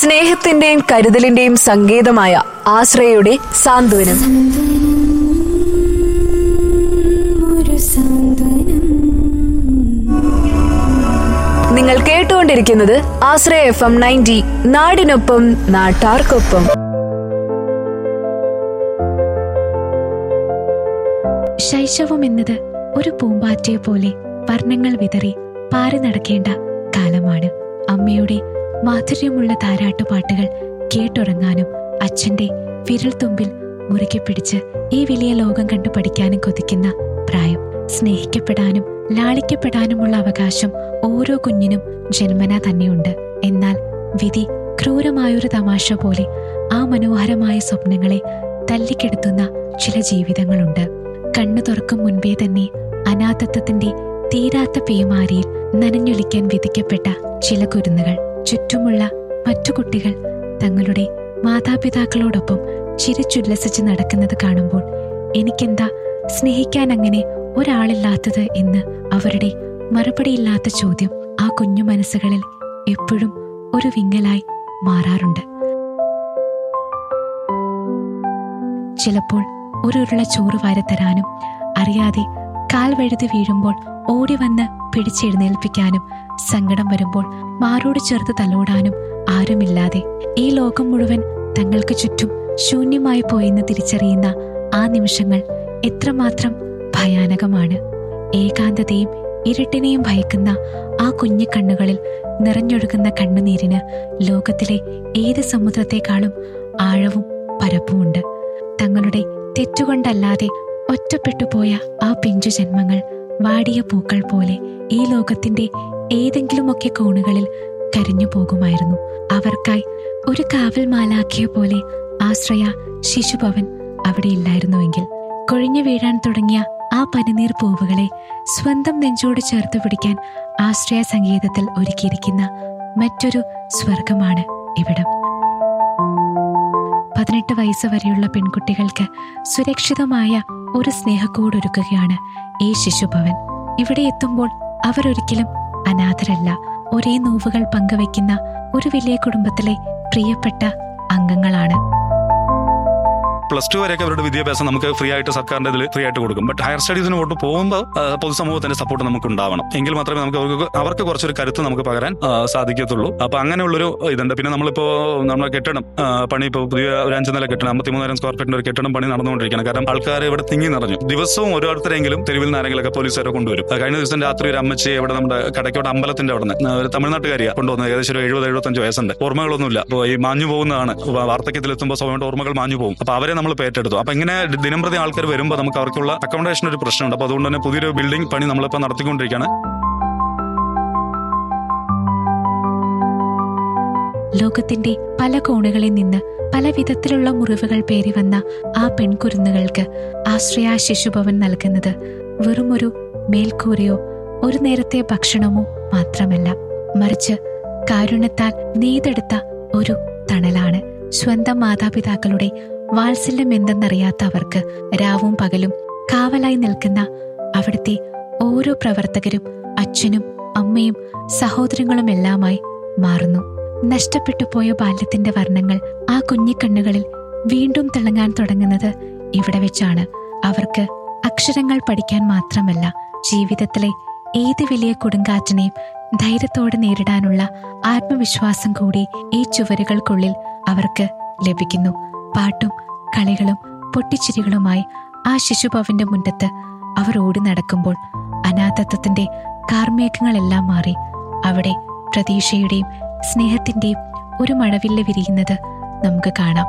സ്നേഹത്തിന്റെയും കരുതലിന്റെയും സങ്കേതമായ ആശ്രയയുടെ സാന്ത്വനം. നിങ്ങൾ കേട്ടുകൊണ്ടിരിക്കുന്നത് ആശ്രയ FM 90, നാടിനൊപ്പം നാട്ടാർക്കൊപ്പം. ശൈശവം എന്നത് ഒരു പൂമ്പാറ്റയെ പോലെ വർണ്ണങ്ങൾ വിതറി പാറി നടക്കേണ്ട കാലമാണ്. അമ്മയുടെ മാധുര്യമുള്ള താരാട്ടുപാട്ടുകൾ കേട്ടുറങ്ങാനും അച്ഛന്റെ വിരൽത്തുമ്പിൽ മുറുകെ പിടിച്ച് ഈ വലിയ ലോകം കണ്ടു പഠിക്കാനും കൊതിക്കുന്ന പ്രായം. സ്നേഹിക്കപ്പെടാനും ലാളിക്കപ്പെടാനുമുള്ള അവകാശം ഓരോ കുഞ്ഞിനും ജന്മനാ തന്നെയുണ്ട്. എന്നാൽ വിധി ക്രൂരമായൊരു തമാശ പോലെ ആ മനോഹരമായ സ്വപ്നങ്ങളെ തല്ലിക്കെടുത്തുന്ന ചില ജീവിതങ്ങളുണ്ട്. കണ്ണു തുറക്കും മുൻപേ തന്നെ അനാഥത്വത്തിന്റെ തീരാത്ത പേമാരിയിൽ നനഞ്ഞൊലിക്കാൻ വിധിക്കപ്പെട്ട ചില കുരുന്നുകൾ. ചുറ്റുമുള്ള മറ്റു കുട്ടികൾ തങ്ങളുടെ മാതാപിതാക്കളോടൊപ്പം ചിരിച്ചുല്ലസിച്ച് നടക്കുന്നത് കാണുമ്പോൾ എനിക്കെന്താ സ്നേഹിക്കാൻ അങ്ങനെ ഒരാളില്ലാത്തത് എന്ന് അവരുടെ മറുപടിയില്ലാത്ത ചോദ്യം ആ കുഞ്ഞു മനസ്സുകളിൽ എപ്പോഴും ഒരു വിങ്ങലായി മാറാറുണ്ട്. ചിലപ്പോൾ ഒരു ഉരുള ചോറ് വാരിത്തരാനും അറിയാതെ കാൽ വഴുതി വീഴുമ്പോൾ ഓടി വന്ന് പിടിച്ചെഴുന്നേൽപ്പിക്കാനും സങ്കടം വരുമ്പോൾ മാറോട് ചേർത്ത് തലോടാനും ആരുമില്ലാതെ ഈ ലോകം മുഴുവൻ തങ്ങൾക്ക് ചുറ്റും ശൂന്യമായി പോയെന്ന് തിരിച്ചറിയുന്ന ആ നിമിഷങ്ങൾ എത്രമാത്രം ഭയാനകമാണ്. ഏകാന്തതയും ഇരുട്ടിനെയും ഭയക്കുന്ന ആ കുഞ്ഞു കണ്ണുകളിൽ നിറഞ്ഞൊഴുകുന്ന കണ്ണുനീരിന് ലോകത്തിലെ ഏത് സമുദ്രത്തെക്കാളും ആഴവും പരപ്പുമുണ്ട്. തങ്ങളുടെ തെറ്റുകൊണ്ടല്ലാതെ ഒറ്റപ്പെട്ടുപോയ ആ പിഞ്ചു ജന്മങ്ങൾ വാടിയ പൂക്കൾ പോലെ ഈ ലോകത്തിന്റെ ഏതെങ്കിലുമൊക്കെ കോണുകളിൽ കരിഞ്ഞു പോകുമായിരുന്നു. അവർക്കായി ഒരു കാവൽ മാലാഖയെ പോലെ ആശ്രയ ശിശുഭവൻ അവിടെ ഇല്ലായിരുന്നുവെങ്കിൽ കൊഴിഞ്ഞു വീഴാൻ തുടങ്ങിയ ആ പനിനീർ പൂവുകളെ സ്വന്തം നെഞ്ചോട് ചേർത്ത് പിടിക്കാൻ ആശ്രയ സംഗീതത്തിൽ ഒരുക്കിയിരിക്കുന്ന മറ്റൊരു സ്വർഗമാണ് ഇവിടം. 18 വയസ്സ് വരെയുള്ള പെൺകുട്ടികൾക്ക് സുരക്ഷിതമായ ഒരു സ്നേഹക്കൂടൊരുക്കുകയാണ് ഈ ശിശുഭവൻ. ഇവിടെ എത്തുമ്പോൾ അവരൊരിക്കലും അനാഥരല്ല. ഒരേ നോവുകൾ പങ്കുവെക്കുന്ന ഒരു വലിയ കുടുംബത്തിലെ പ്രിയപ്പെട്ട അംഗങ്ങളാണ്. +2 വരെയൊക്കെ അവരുടെ വിദ്യാഭ്യാസം നമുക്ക് ഫ്രീ ആയിട്ട് സർക്കാരിന്റെ ഇതിൽ ഫ്രീ ആയിട്ട് കൊടുക്കും. ബട്ട് ഹയർ സ്റ്റഡീസിന് പോയിട്ട് പോകുമ്പോൾ പൊതുസമൂഹത്തിന്റെ സപ്പോർട്ട് നമുക്ക് ഉണ്ടാവണം. എങ്കിൽ മാത്രമേ നമുക്ക് അവർക്ക് കുറച്ചൊരു കരുത്ത് നമുക്ക് പകരാൻ സാധിക്കത്തുള്ളൂ. അപ്പൊ അങ്ങനെയുള്ളൊരു ഇതുണ്ട്. പിന്നെ നമ്മളിപ്പോ നമ്മുടെ കെട്ടിടം പണി ഇപ്പോൾ പുതിയ ഒരു 5 നില കെട്ടിടം 53,000 സ്ക്വയർ ഫീറ്റിന്റെ ഒരു കെട്ടിടം പണി നടന്നുകൊണ്ടിരിക്കുകയാണ്. കാരണം ആൾക്കാർ ഇവിടെ തിങ്ങി നിറഞ്ഞു. ദിവസവും ഓരോരുത്തരെങ്കിലും തെരുവിൽ നിന്ന് ആരെങ്കിലൊക്കെ പോലീസുകാരെ കൊണ്ടുവരും. കഴിഞ്ഞ ദിവസം രാത്രി ഒരു അമ്മച്ചിയെ ഇവിടെ നമ്മുടെ കടക്കോട് അമ്പലത്തിന്റെ അവിടെ നിന്ന് ഒരു തമിഴ്നാട്ടുകാരിയാണ് കൊണ്ടുവന്നത്. ഏകദേശം ഒരു 70-75 വയസ്സുണ്ട്. ഓർമ്മകളൊന്നുമില്ല. അപ്പോൾ ഈ മാഞ്ഞു പോകുന്നതാണ്. വാർദ്ധക്യത്തിലെത്തുമ്പോൾ സ്വയമായിട്ട് ഓർമ്മകൾ മാഞ്ഞു പോകും. അപ്പൊ അവരെ നമ്മൾ ഏറ്റെടുത്തു. അപ്പൊ ഇങ്ങനെ ദിനംപ്രതി ആൾക്കാർ വരുമ്പോൾ നമുക്ക് അവർക്കുള്ള അക്കോമഡേഷൻ ഒരു പ്രശ്നമുണ്ട്. അപ്പൊ അതുകൊണ്ട് തന്നെ പുതിയൊരു ബിൽഡിംഗ് പണി നമ്മളിപ്പോൾ നടത്തിക്കൊണ്ടിരിക്കുകയാണ്. ലോകത്തിന്റെ പല കോണുകളിൽ നിന്ന് പല വിധത്തിലുള്ള മുറിവുകൾ പേറി വന്ന ആ പെൺകുരുന്നുകൾക്ക് ആശ്രയ ശിശുഭവൻ നൽകുന്നത് വെറുമൊരു മേൽക്കൂരയോ ഒരു നേരത്തെ ഭക്ഷണമോ മാത്രമല്ല, മറിച്ച് കാരുണ്യത്താൽ നെയ്തെടുത്ത ഒരു തണലാണ്. സ്വന്തം മാതാപിതാക്കളുടെ വാത്സല്യം എന്തെന്നറിയാത്ത അവർക്ക് രാവും പകലും കാവലായി നിൽക്കുന്ന അവിടുത്തെ ഓരോ പ്രവർത്തകരും അച്ഛനും അമ്മയും സഹോദരങ്ങളും എല്ലാമായി മാറുന്നു. നഷ്ടപ്പെട്ടു പോയ ബാല്യത്തിന്റെ വർണ്ണങ്ങൾ ആ കുഞ്ഞിക്കണ്ണുകളിൽ വീണ്ടും തിളങ്ങാൻ തുടങ്ങുന്നത് ഇവിടെ വെച്ചാണ്. അവർക്ക് അക്ഷരങ്ങൾ പഠിക്കാൻ മാത്രമല്ല, ജീവിതത്തിലെ ഏത് വലിയ കൊടുങ്കാറ്റിനെയും ധൈര്യത്തോടെ നേരിടാനുള്ള ആത്മവിശ്വാസം കൂടി ഈ ചുവരുകൾക്കുള്ളിൽ അവർക്ക് ലഭിക്കുന്നു. പാട്ടും കളികളും പൊട്ടിച്ചിരികളുമായി ആ ശിശുഭവന്റെ മുറ്റത്ത് അവർ ഓടി നടക്കുമ്പോൾ അനാഥത്വത്തിന്റെ കാർമേഘങ്ങളെല്ലാം മാറി അവിടെ പ്രതീക്ഷയുടെയും സ്നേഹത്തിന്റെയും ഒരു മഴവില്ല് വിരിയുന്നത് നമുക്ക് കാണാം.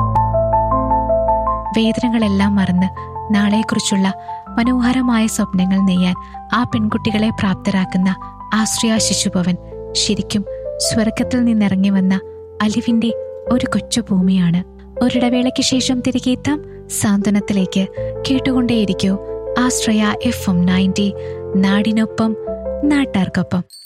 വേദനകളെല്ലാം മറന്ന് നാളെക്കുറിച്ചുള്ള മനോഹരമായ സ്വപ്നങ്ങൾ നെയ്യാൻ ആ പെൺകുട്ടികളെ പ്രാപ്തരാക്കുന്ന ആശ്രയ ശിശുഭവൻ ശരിക്കും സ്വർഗത്തിൽ നിന്നിറങ്ങി വന്ന അലിവിന്റെ ഒരു കൊച്ചു ഭൂമിയാണ്. ഒരിടവേളയ്ക്ക് ശേഷം തിരികെ എത്താം സാന്ത്വനത്തിലേക്ക്. കേട്ടുകൊണ്ടേയിരിക്കൂ ആശ്രയ FM 90, നാടിനൊപ്പം നാട്ടാർക്കൊപ്പം.